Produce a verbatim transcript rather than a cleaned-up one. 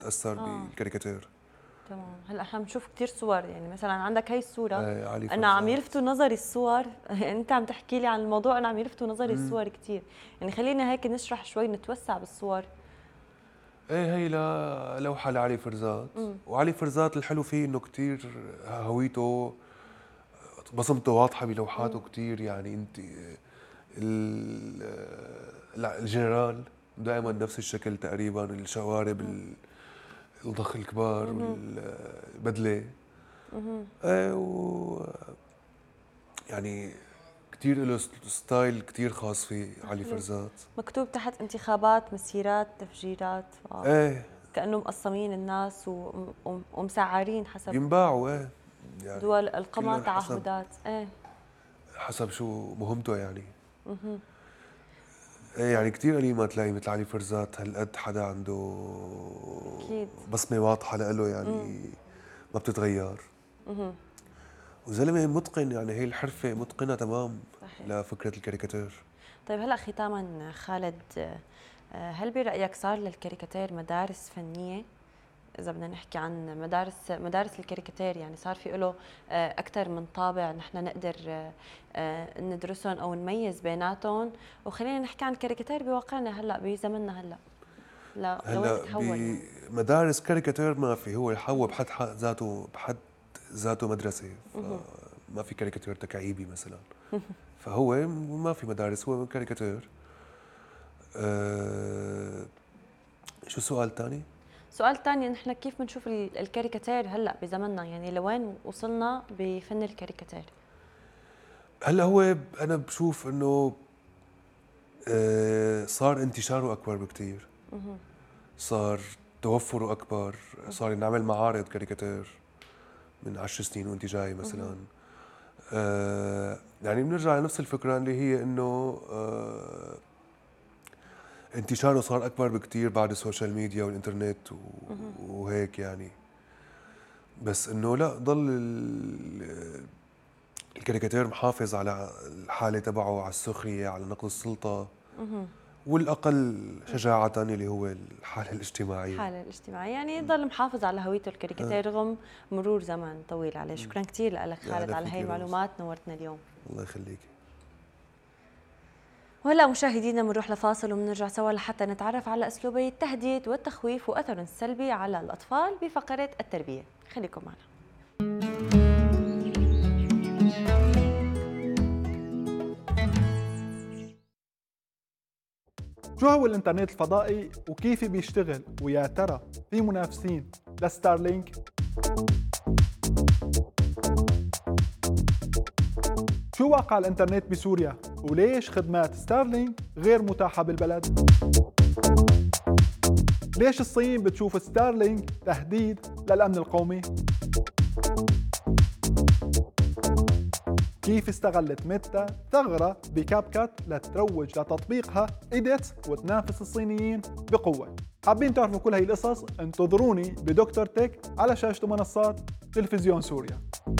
تاثر آه. بالكاريكاتير. تمام. هلا احنا بنشوف كثير صور، يعني مثلا عندك هي الصوره آه علي انا عم فرزات. يلفتوا نظري الصور انت عم تحكي لي عن الموضوع، انا عم يلفتوا نظري مم. الصور كثير، يعني خلينا هيك نشرح شوي نتوسع بالصور. ايه هي ل- لوحه لعلي فرزات. مم. وعلي فرزات الحلو فيه انه كتير هويته بصمته واضحه بلوحاته كتير. يعني انت ال- لا، الجنرال دائما نفس الشكل تقريبا، الشوارب ال- الضخ الكبار والبدله. ايه و يعني كتير له ستايل كتير خاص فيه علي حلو. فرزات. مكتوب تحت انتخابات مسيرات تفجيرات، ايه كأنه مقسمين الناس وم- وم- ومسعرين حسب بينباعوا. ايه يعني دول القمع كلهم حسب تعهدات. ايه حسب شو مهمته يعني. ايه يعني كثير قليل ما تلاقي مثل علي فرزات هالقد حدا عنده اكيد. بصمه واضحه له، يعني ما بتتغير. وزلمه متقن، يعني هي الحرفه متقنه تمام. صحيح. لفكره الكاريكاتير. طيب هلا ختاما خالد، آه، هل برأيك صار للكاريكاتير مدارس فنية؟ إذا بدنا نحكي عن مدارس مدارس الكاريكاتير، يعني صار في له أكثر من طابع نحن نقدر آه، آه، ندرسهم أو نميز بيناتهم، وخلينا نحكي عن الكاريكاتير بواقعنا هلا بزمننا هلا. لا لوين هلا تحول يعني؟ بمدارس كاريكاتير ما في، هو حول بحد حق ذاته بحد ذاته مدرسه. ما في كاريكاتير تكعيبي مثلا. فهو ما في مدارس، هو كاريكاتير. أه شو السؤال الثاني؟ سؤال ثاني، نحن كيف بنشوف ال- الكاريكاتير هلا بزمننا، يعني لوين وصلنا بفن الكاريكاتير؟ هلا هو انا بشوف انه أه صار انتشاره اكبر بكتير. صار توفره اكبر. صار ينعمل معارض كاريكاتير من عشر سنين وانت جاي مثلا. أه يعني بنرجع لنفس الفكره اللي هي انه أه انتشاره صار اكبر بكتير بعد السوشيال ميديا والانترنت و- وهيك يعني. بس انه لا، ضل ال- الكاريكاتير محافظ على الحاله تبعه، على السخريه، على نقد السلطه، والاقل شجاعه اللي هو الحاله الاجتماعيه. الحالة الاجتماعية، يعني يضل محافظ على هويته الكاريكاتير رغم مرور زمن طويل عليه. شكرا كثير لك يا خالد هلا على فيك هاي يا روز. المعلومات، نورتنا اليوم. الله يخليك. وهلا مشاهدينا بنروح لفاصل وبنرجع سوا لحتى نتعرف على اسلوبي التهديد والتخويف واثرهم السلبي على الاطفال بفقره التربيه. خليكم معنا. شو هو الانترنت الفضائي وكيف بيشتغل، ويا ترى في منافسين لستارلينك؟ شو واقع الانترنت بسوريا وليش خدمات ستارلينك غير متاحة بالبلد؟ ليش الصين بتشوف ستارلينك تهديد للأمن القومي؟ كيف استغلت ميتا ثغرة بكاب كات لتروج لتطبيقها إيديتس وتنافس الصينيين بقوة؟ حابين تعرفوا كل هاي القصص؟ انتظروني بدكتور تك على شاشة منصات تلفزيون سوريا.